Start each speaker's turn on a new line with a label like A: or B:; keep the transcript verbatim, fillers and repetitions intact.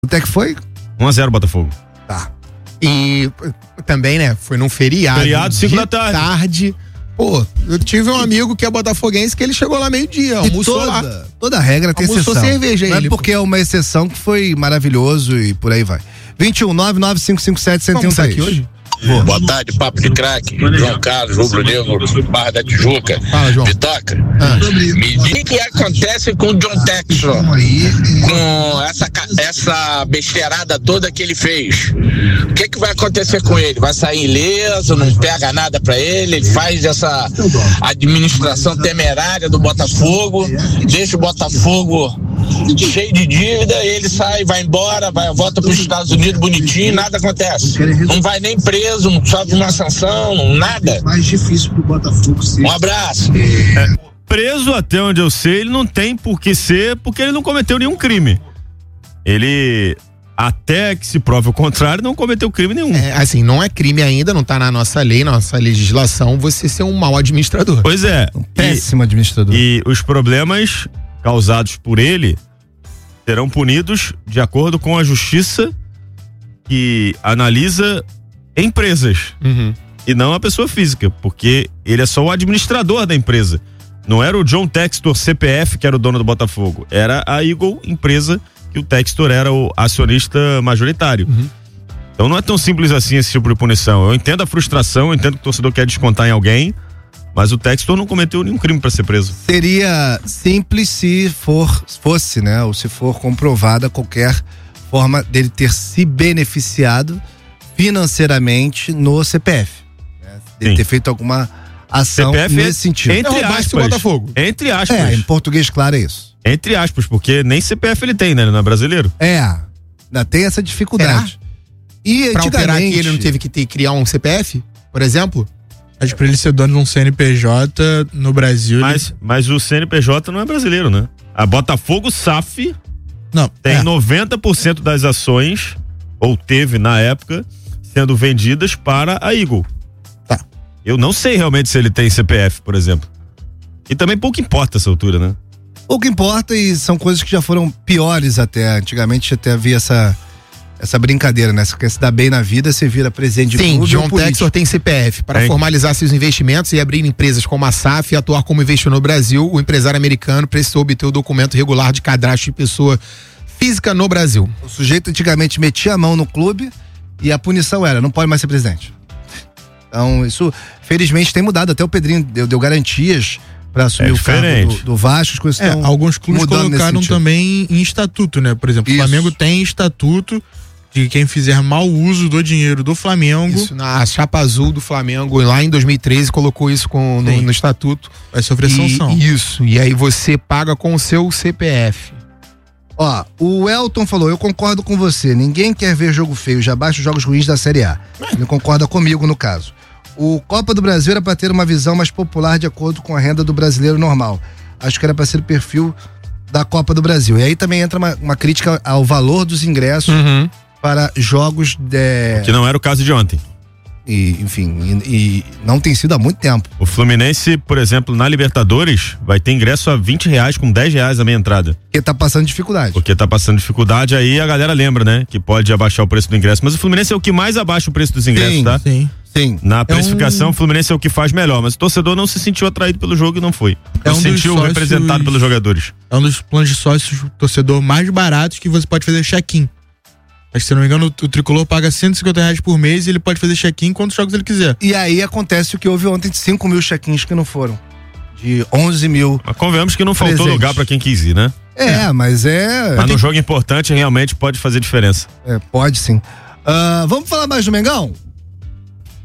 A: Quanto é que foi?
B: um a zero Botafogo.
C: Tá. E também, né, foi num feriado.
B: Feriado, cinco da tarde.
C: tarde. Pô, eu tive um amigo que é botafoguense que ele chegou lá meio-dia, almoçou
A: toda,
C: lá.
A: Toda regra tem
C: almoçou
A: exceção.
C: cerveja
A: Não
C: ele,
A: é porque
C: pô.
A: é uma exceção que foi maravilhoso e por aí vai. vinte e um, nove nove cinco cinco sete, um zero um
C: Tá
A: três.
C: aqui hoje?
D: Boa. Boa tarde, Papo de Craque, João Carlos, Rubro Negro, Barra da Tijuca.
C: Fala, João.
D: Vitoca,
C: Ah.
D: me diz o que acontece com o John Textor, com essa, essa besteirada toda que ele fez. O que que vai acontecer com ele? Vai sair ileso, não pega nada pra ele, ele faz essa administração temerária do Botafogo, deixa o Botafogo cheio de dívida, ele sai, vai embora, vai, volta pros Estados Unidos bonitinho, nada acontece. Não vai nem preso, não sofre uma sanção, nada.
E: Mais difícil pro Botafogo ser.
D: Um abraço.
B: É, preso, até onde eu sei, ele não tem por que ser, porque ele não cometeu nenhum crime. Ele, até que se prove o contrário, não cometeu crime nenhum.
C: É, assim, não é crime ainda, não tá na nossa lei, na nossa legislação, você ser um mau administrador.
B: Pois é.
A: Um péssimo
B: e,
A: administrador.
B: E os problemas causados por ele serão punidos de acordo com a justiça que analisa empresas
C: Uhum.
B: e não a pessoa física, porque ele é só o administrador da empresa. Não era o John Textor C P F que era o dono do Botafogo, era a Eagle, empresa que o Textor era o acionista majoritário.
C: Uhum.
B: Então não é tão simples assim esse tipo de punição. Eu entendo a frustração, eu entendo que o torcedor quer descontar em alguém, mas o Textor não cometeu nenhum crime para ser preso.
A: Seria simples se for, fosse, né, ou se for comprovada qualquer forma dele ter se beneficiado financeiramente no C P F, né? Dele
B: Sim.
A: ter feito alguma ação
B: C P F
A: nesse
B: é,
A: sentido.
B: Entre
C: É roubasse
B: aspas.
C: o Botafogo.
B: Entre aspas.
A: É, em português claro é isso.
B: Entre aspas, porque nem C P F ele tem, né? Ele não é brasileiro.
A: É, ainda tem essa dificuldade. E
C: Pra operar aqui,
A: antigamente
C: ele não teve que ter, criar um C P F, por exemplo?
F: Acho que pra ele ser dono de um C N P J no Brasil.
B: Mas,
F: ele...
B: mas o C N P J não é brasileiro, né? A Botafogo S A F
F: Não,
B: tem
F: é.
B: noventa por cento das ações, ou teve na época, sendo vendidas para a Eagle.
F: Tá.
B: Eu não sei realmente se ele tem C P F, por exemplo. E também pouco importa essa altura, né?
A: pouco importa e são coisas que já foram piores até. Antigamente até havia essa, essa brincadeira, né? Você quer se dar bem na vida, você vira presidente de
C: Sim,
A: clube
C: John
A: ou político.
C: Textor tem C P F. Para
B: Tem.
C: formalizar seus investimentos e abrir empresas como a S A F e atuar como investidor no Brasil, o empresário americano precisou obter o documento regular de cadastro de pessoa física no Brasil.
A: O sujeito antigamente metia a mão no clube e a punição era, não pode mais ser presidente. Então, isso, felizmente, tem mudado. Até o Pedrinho deu, deu garantias para assumir
B: É
A: o cargo
B: diferente.
A: do, do Vasco. As coisas
F: É,
A: estão
F: alguns clubes
A: mudando nesse
F: colocaram
A: sentido.
F: também em estatuto, né? Por exemplo,
A: Isso.
F: o Flamengo tem estatuto de quem fizer mau uso do dinheiro do Flamengo
C: Isso, na chapa azul do Flamengo, lá em dois mil e treze, colocou isso com, no,
F: Sim.
C: no estatuto.
F: vai sofrer sanção.
C: E, isso, e aí você paga com o seu C P F.
A: Ó, o Elton falou, eu concordo com você, ninguém quer ver jogo feio, já baixa os jogos ruins da Série A. Ele concorda comigo no caso. O Copa do Brasil era para ter uma visão mais popular de acordo com a renda do brasileiro normal. Acho que era para ser o perfil da Copa do Brasil. E aí também entra uma, uma crítica ao valor dos ingressos
C: Uhum.
A: para jogos de...
B: Que não era o caso de ontem.
A: E, enfim, e, e não tem sido há muito tempo.
B: O Fluminense, por exemplo, na Libertadores, vai ter ingresso a vinte reais com dez reais a meia entrada.
A: Porque tá passando dificuldade.
B: Porque tá passando dificuldade, aí a galera lembra, né? Que pode abaixar o preço do ingresso. Mas o Fluminense é o que mais abaixa o preço dos ingressos,
A: Sim,
B: tá?
F: Sim.
A: Sim.
B: Na precificação,
F: um-
B: o Fluminense é o que faz melhor, mas o torcedor não se sentiu atraído pelo jogo e não foi.
F: É
B: Não
F: um
B: se
F: dos
B: sentiu
F: sócios-
B: representado pelos jogadores.
F: É um dos planos de sócios torcedor mais baratos que você pode fazer check-in. Acho que, se não me engano, o, o Tricolor paga cento e cinquenta reais por mês e ele pode fazer check-in quantos jogos ele quiser.
A: E aí acontece o que houve ontem de cinco mil check-ins que não foram. De onze mil.
B: Mas convenhamos que não faltou
A: Presente.
B: lugar pra quem quis ir, né?
A: É, mas é...
B: Mas num jogo importante realmente pode fazer diferença.
A: É, pode sim. Ah, vamos falar mais do Mengão?